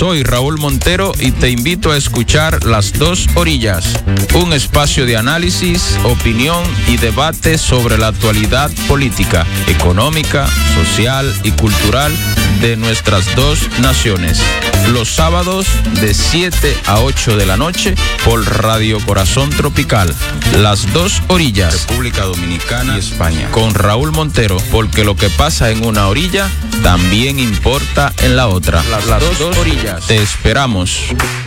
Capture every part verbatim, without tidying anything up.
Soy Raúl Montero y te invito a escuchar Las Dos Orillas, un espacio de análisis, opinión y debate sobre la actualidad política, económica, social y cultural de nuestras dos naciones. Los sábados de siete a ocho de la noche por Radio Corazón Tropical. Las Dos Orillas, República Dominicana y España. Con Raúl Montero, porque lo que pasa en una orilla también importa en la otra. Las, Las dos, dos orillas. Te esperamos.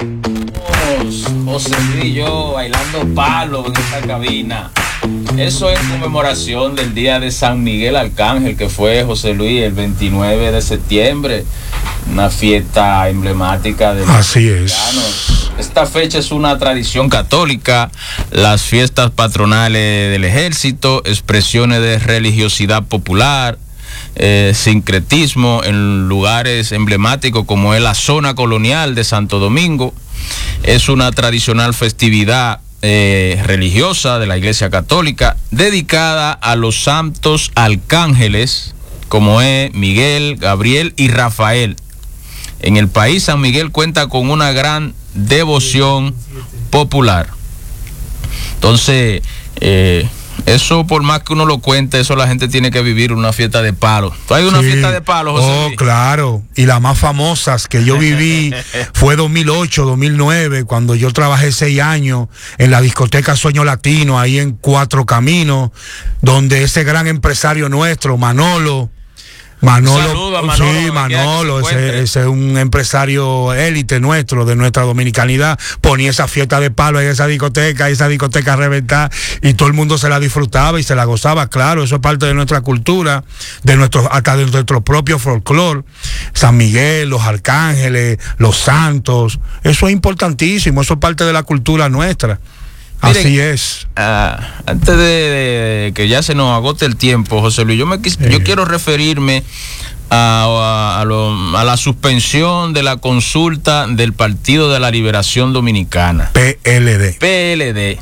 José Luis y yo bailando palo en esta cabina. Eso en conmemoración del día de San Miguel Arcángel, que fue, José Luis, el veintinueve de septiembre, una fiesta emblemática de los Así mexicanos. Es. Esta fecha es una tradición católica, las fiestas patronales del ejército, expresiones de religiosidad popular, eh, sincretismo en lugares emblemáticos como es la zona colonial de Santo Domingo. Es una tradicional festividad Eh, religiosa de la Iglesia Católica dedicada a los santos arcángeles como es Miguel, Gabriel y Rafael. En el país, San Miguel cuenta con una gran devoción popular. Entonces, eh, eso por más que uno lo cuente, eso la gente tiene que vivir una fiesta de palo. ¿Tú hay una Sí. fiesta de palo, José Oh, Luis? claro. Y las más famosas que yo viví fue dos mil ocho, dos mil nueve, cuando yo trabajé seis años en la discoteca Sueño Latino, ahí en Cuatro Caminos, donde ese gran empresario nuestro, Manolo, Manolo, Saludo a Manolo, sí, donde quiera que Manolo, se ese, encuentre. ese es un empresario élite nuestro, de nuestra dominicanidad, ponía esa fiesta de palo en esa discoteca, y esa discoteca reventada, y todo el mundo se la disfrutaba y se la gozaba, claro, eso es parte de nuestra cultura, de nuestro, hasta de nuestro propio folclore, San Miguel, los arcángeles, los santos, eso es importantísimo, eso es parte de la cultura nuestra. Miren, así es. Uh, antes de, de que ya se nos agote el tiempo, José Luis, yo, me, quis, eh. yo quiero referirme a, a, a, lo, a la suspensión de la consulta del Partido de la Liberación Dominicana. P L D. P L D.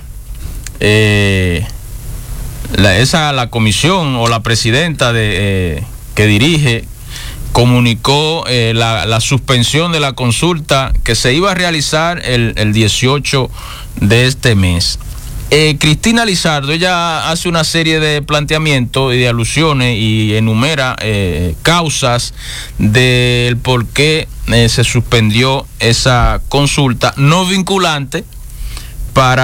Eh, la, esa, la comisión o la presidenta de, eh, que dirige comunicó eh, la, la suspensión de la consulta que se iba a realizar el, el dieciocho de este mes. Eh, Cristina Lizardo, ella hace una serie de planteamientos y de alusiones y enumera eh, causas del por qué eh, se suspendió esa consulta no vinculante para